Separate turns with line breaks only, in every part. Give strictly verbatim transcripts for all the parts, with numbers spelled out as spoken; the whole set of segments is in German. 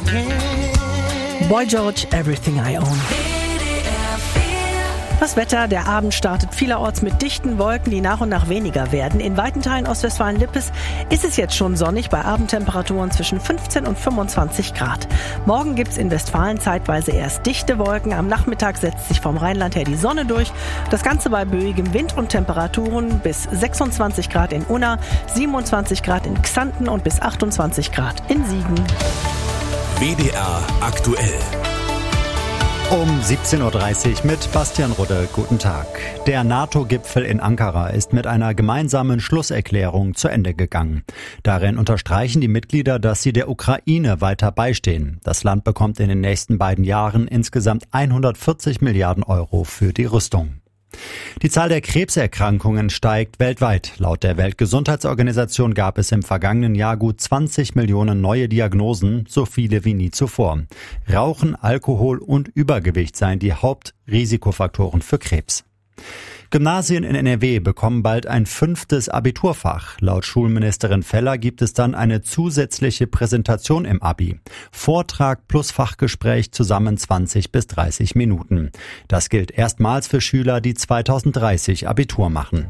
Boy George, Everything I Own. Das Wetter, der Abend startet vielerorts mit dichten Wolken, die nach und nach weniger werden. In weiten Teilen Ostwestfalen-Lippes ist es jetzt schon sonnig bei Abendtemperaturen zwischen fünfzehn und fünfundzwanzig Grad. Morgen gibt's in Westfalen zeitweise erst dichte Wolken. Am Nachmittag setzt sich vom Rheinland her die Sonne durch. Das Ganze bei böigem Wind und Temperaturen bis sechsundzwanzig Grad in Unna, siebenundzwanzig Grad in Xanten und bis achtundzwanzig Grad in Siegen.
W D R aktuell.
Um siebzehn Uhr dreißig mit Bastian Rudde. Guten Tag. Der NATO-Gipfel in Ankara ist mit einer gemeinsamen Schlusserklärung zu Ende gegangen. Darin unterstreichen die Mitglieder, dass sie der Ukraine weiter beistehen. Das Land bekommt in den nächsten beiden Jahren insgesamt hundertvierzig Milliarden Euro für die Rüstung. Die Zahl der Krebserkrankungen steigt weltweit. Laut der Weltgesundheitsorganisation gab es im vergangenen Jahr gut zwanzig Millionen neue Diagnosen, so viele wie nie zuvor. Rauchen, Alkohol und Übergewicht seien die Hauptrisikofaktoren für Krebs. Gymnasien in N R W bekommen bald ein fünftes Abiturfach. Laut Schulministerin Feller gibt es dann eine zusätzliche Präsentation im Abi. Vortrag plus Fachgespräch zusammen zwanzig bis dreißig Minuten. Das gilt erstmals für Schüler, die zweitausenddreißig Abitur machen.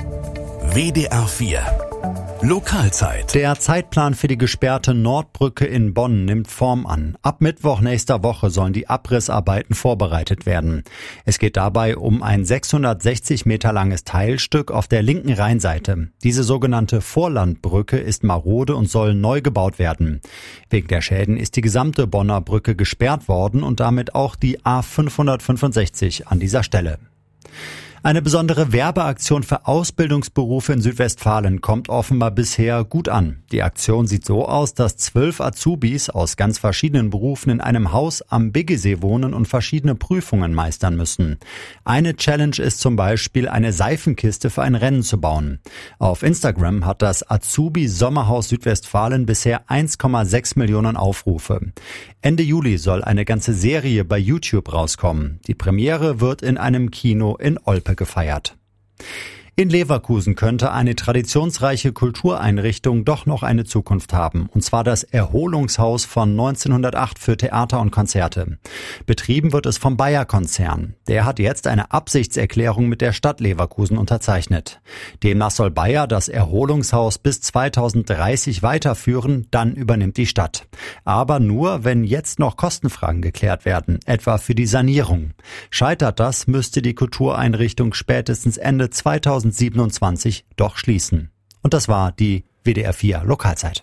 W D R vier Lokalzeit.
Der Zeitplan für die gesperrte Nordbrücke in Bonn nimmt Form an. Ab Mittwoch nächster Woche sollen die Abrissarbeiten vorbereitet werden. Es geht dabei um ein sechshundertsechzig Meter langes Teilstück auf der linken Rheinseite. Diese sogenannte Vorlandbrücke ist marode und soll neu gebaut werden. Wegen der Schäden ist die gesamte Bonner Brücke gesperrt worden und damit auch die A fünfhundertfünfundsechzig an dieser Stelle. Eine besondere Werbeaktion für Ausbildungsberufe in Südwestfalen kommt offenbar bisher gut an. Die Aktion sieht so aus, dass zwölf Azubis aus ganz verschiedenen Berufen in einem Haus am Biggesee wohnen und verschiedene Prüfungen meistern müssen. Eine Challenge ist zum Beispiel, eine Seifenkiste für ein Rennen zu bauen. Auf Instagram hat das Azubi-Sommerhaus Südwestfalen bisher eins Komma sechs Millionen Aufrufe. Ende Juli soll eine ganze Serie bei YouTube rauskommen. Die Premiere wird in einem Kino in Olpe gefeiert. In Leverkusen könnte eine traditionsreiche Kultureinrichtung doch noch eine Zukunft haben, und zwar das Erholungshaus von neunzehnhundertacht für Theater und Konzerte. Betrieben wird es vom Bayer-Konzern. Der hat jetzt eine Absichtserklärung mit der Stadt Leverkusen unterzeichnet. Demnach soll Bayer das Erholungshaus bis zweitausenddreißig weiterführen, dann übernimmt die Stadt. Aber nur, wenn jetzt noch Kostenfragen geklärt werden, etwa für die Sanierung. Scheitert das, müsste die Kultureinrichtung spätestens Ende zweitausendsiebenundzwanzig doch schließen. Und das war die W D R vier Lokalzeit.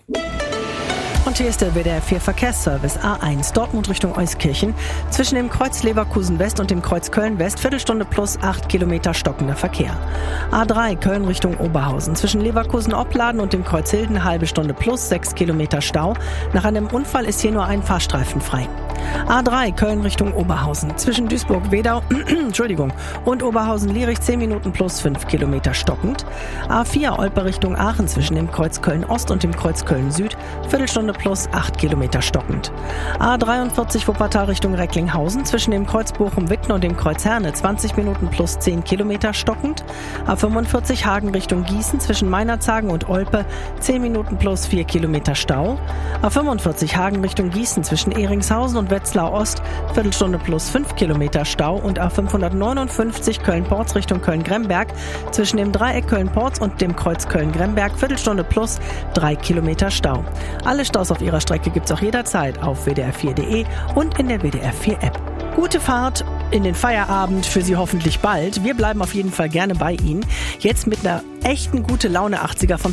Und hier ist der W D R vier Verkehrsservice A eins, Dortmund Richtung Euskirchen. Zwischen dem Kreuz Leverkusen West und dem Kreuz Köln West, Viertelstunde plus acht Kilometer stockender Verkehr. A drei, Köln Richtung Oberhausen. Zwischen Leverkusen Opladen und dem Kreuz Hilden, halbe Stunde plus sechs Kilometer Stau. Nach einem Unfall ist hier nur ein Fahrstreifen frei. A drei, Köln Richtung Oberhausen. Zwischen Duisburg-Wedau Entschuldigung, und Oberhausen-Lierich zehn Minuten plus fünf Kilometer stockend. A vier, Olpe Richtung Aachen. Zwischen dem Kreuz Köln Ost und dem Kreuz Köln Süd, Viertelstunde plus acht Kilometer stockend. A dreiundvierzig, Wuppertal Richtung Recklinghausen. Zwischen dem Kreuz Bochum-Witten und dem Kreuz Herne zwanzig Minuten plus zehn Kilometer stockend. A fünfundvierzig, Hagen Richtung Gießen. Zwischen Meinerzhagen und Olpe zehn Minuten plus vier Kilometer Stau. A fünfundvierzig, Hagen Richtung Gießen. Zwischen Ehringshausen und Wetzlar Ost, Viertelstunde plus fünf Kilometer Stau. Und A fünfhundertneunundfünfzig, Köln-Porz Richtung Köln-Gremberg. Zwischen dem Dreieck Köln-Porz und dem Kreuz Köln-Gremberg, Viertelstunde plus drei Kilometer Stau. Alle Staus auf Ihrer Strecke gibt's auch jederzeit auf w d r vier punkt de und in der W D R vier App. Gute Fahrt in den Feierabend, für Sie hoffentlich bald. Wir bleiben auf jeden Fall gerne bei Ihnen. Jetzt mit einer echten gute Laune achtziger vom